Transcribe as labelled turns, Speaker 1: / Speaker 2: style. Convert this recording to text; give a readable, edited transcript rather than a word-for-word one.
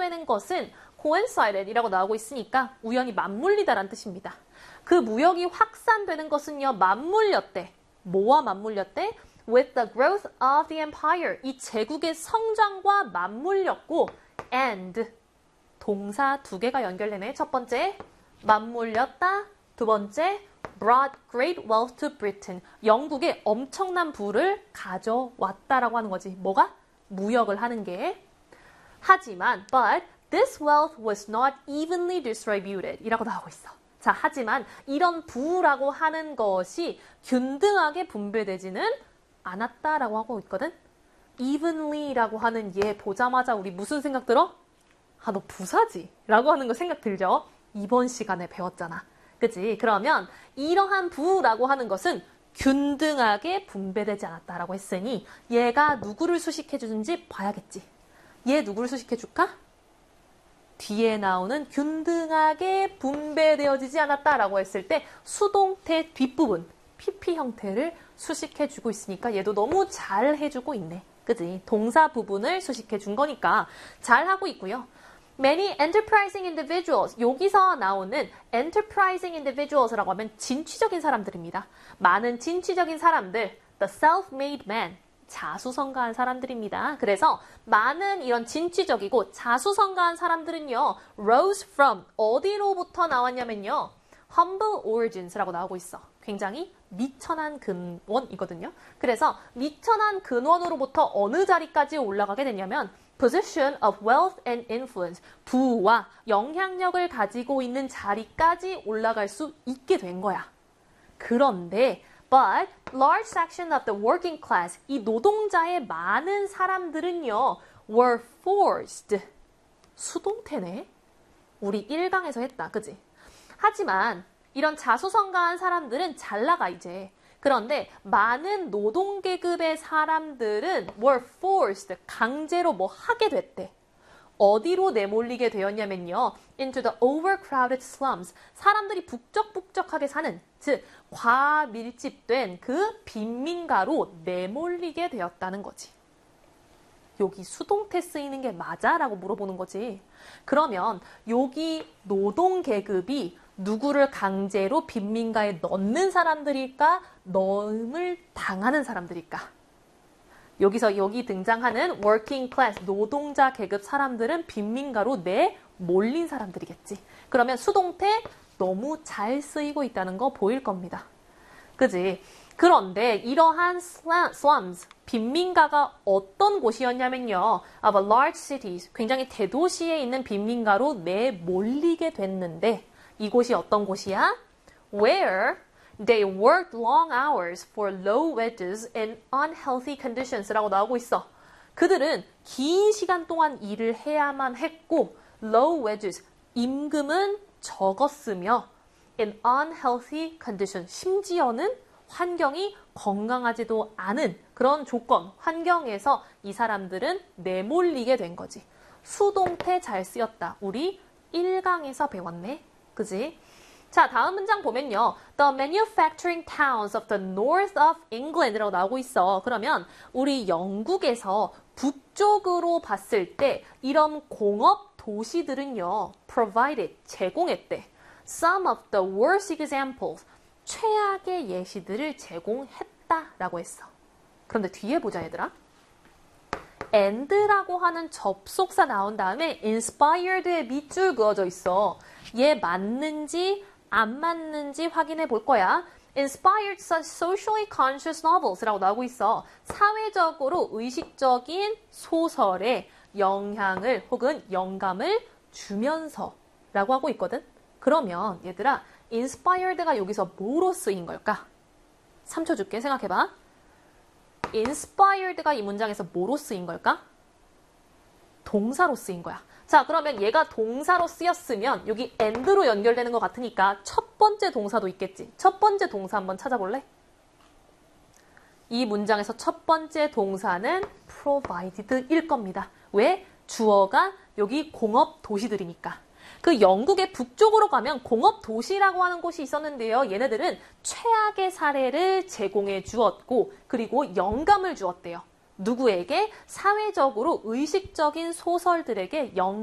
Speaker 1: 확산되는 것은 coincided 이라고 나오고 있으니까 우연히 맞물리다라는 뜻입니다. 그 무역이 확산되는 것은요, 맞물렸대. 뭐와 맞물렸대? With the growth of the empire. 이 제국의 성장과 맞물렸고, and 동사 두 개가 연결되네. 첫 번째, 맞물렸다. 두 번째, brought great wealth to Britain. 영국에 엄청난 부를 가져왔다라고 하는 거지. 뭐가? 무역을 하는 게. 하지만, but this wealth was not evenly distributed. 이라고 나오고 있어. 자, 하지만 이런 부라고 하는 것이 균등하게 분배되지는 않았다라고 하고 있거든. evenly라고 하는 얘 보자마자 우리 무슨 생각 들어? 아, 너 부사지? 라고 하는 거 생각 들죠? 이번 시간에 배웠잖아. 그치? 그러면 이러한 부라고 하는 것은 균등하게 분배되지 않았다라고 했으니 얘가 누구를 수식해 주는지 봐야겠지. 얘 누구를 수식해 줄까? 뒤에 나오는 균등하게 분배되어지지 않았다라고 했을 때 수동태 뒷부분, PP 형태를 수식해 주고 있으니까 얘도 너무 잘 해주고 있네. 그지? 동사 부분을 수식해 준 거니까 잘 하고 있고요. Many enterprising individuals. 여기서 나오는 enterprising individuals라고 하면 진취적인 사람들입니다. 많은 진취적인 사람들, the self-made man. 자수성가한 사람들입니다. 그래서 많은 이런 진취적이고 자수성가한 사람들은요, rose from, 어디로부터 나왔냐면요, humble origins라고 나오고 있어. 굉장히 미천한 근원이거든요. 그래서 미천한 근원으로부터 어느 자리까지 올라가게 되냐면 position of wealth and influence, 부와 영향력을 가지고 있는 자리까지 올라갈 수 있게 된 거야. 그런데 But large section of the working class, 이 노동자의 많은 사람들은요, were forced. 수동태네. 우리 1강에서 했다. 그지? 하지만 이런 자수성가한 사람들은 잘 나가 이제. 그런데 많은 노동계급의 사람들은 were forced. 강제로 뭐 하게 됐대. 어디로 내몰리게 되었냐면요. into the overcrowded slums. 사람들이 북적북적하게 사는, 즉 과밀집된 그 빈민가로 내몰리게 되었다는 거지. 여기 수동태 쓰이는 게 맞아? 라고 물어보는 거지. 그러면 여기 노동계급이 누구를 강제로 빈민가에 넣는 사람들일까? 넣음을 당하는 사람들일까? 여기서 여기 등장하는 working class, 노동자 계급 사람들은 빈민가로 내몰린 사람들이겠지. 그러면 수동태 너무 잘 쓰이고 있다는 거 보일 겁니다. 그지? 그런데 이러한 slums, 빈민가가 어떤 곳이었냐면요. of large cities, 굉장히 대도시에 있는 빈민가로 내몰리게 됐는데 이곳이 어떤 곳이야? where they worked long hours for low wages and unhealthy conditions 라고 나오고 있어. 그들은 긴 시간 동안 일을 해야만 했고 low wages, 임금은 적었으며 in unhealthy condition, 심지어는 환경이 건강하지도 않은 그런 조건, 환경에서 이 사람들은 내몰리게 된 거지. 수동태 잘 쓰였다. 우리 1강에서 배웠네. 그지? 자, 다음 문장 보면요. The manufacturing towns of the north of England이라고 나오고 있어. 그러면 우리 영국에서 북쪽으로 봤을 때 이런 공업 도시들은요. provided, 제공했대. Some of the worst examples, 최악의 예시들을 제공했다라고 했어. 그런데 뒤에 보자 얘들아. and라고 하는 접속사 나온 다음에 inspired에 밑줄 그어져 있어. 얘 맞는지 안 맞는지 확인해 볼 거야. Inspired such socially conscious novels라고 나오고 있어. 사회적으로 의식적인 소설에 영향을 혹은 영감을 주면서라고 하고 있거든. 그러면 얘들아, inspired가 여기서 뭐로 쓰인 걸까? 3초 줄게. 생각해봐. inspired가 이 문장에서 뭐로 쓰인 걸까? 동사로 쓰인 거야. 자, 그러면 얘가 동사로 쓰였으면 여기 and로 연결되는 것 같으니까 첫 번째 동사도 있겠지. 첫 번째 동사 한번 찾아볼래? 이 문장에서 첫 번째 동사는 provided일 겁니다. 왜? 주어가 여기 공업 도시들이니까. 그 영국의 북쪽으로 가면 공업 도시라고 하는 곳이 있었는데요. 얘네들은 최악의 사례를 제공해 주었고 그리고 영감을 주었대요. 누구에게? 사회적으로 의식적인 소설들에게